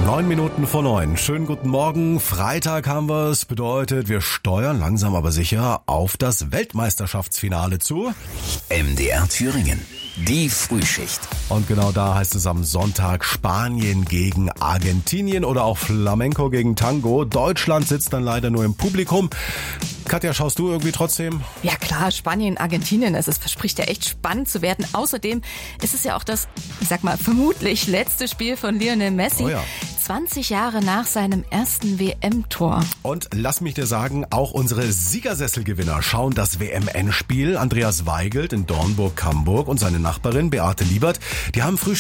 9:09. Schönen guten Morgen. Freitag haben wir es. Bedeutet, wir steuern langsam aber sicher auf das Weltmeisterschaftsfinale zu. MDR Thüringen. Die Frühschicht. Und genau da heißt es am Sonntag Spanien gegen Argentinien oder auch Flamenco gegen Tango. Deutschland sitzt dann leider nur im Publikum. Katja, schaust du irgendwie trotzdem? Ja klar, Spanien, Argentinien, es verspricht ja echt spannend zu werden. Außerdem ist es ja auch das, ich sag mal, vermutlich letzte Spiel von Lionel Messi. Oh ja. 20 Jahre nach seinem ersten WM-Tor. Und lass mich dir sagen, auch unsere Siegersesselgewinner schauen das WM-Endspiel. Andreas Weigelt in Dornburg-Camburg und seine Nachbarin Beate Liebert, die haben Frühschicht